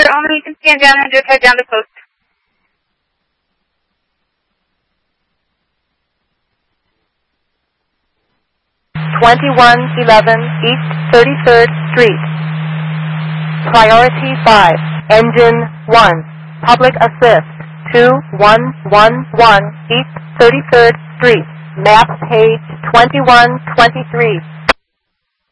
only you can stand down and just head down the post. East 33rd Street. Priority 5. Engine 1. Public Assist 2111 East 33rd Street. Map page 2123.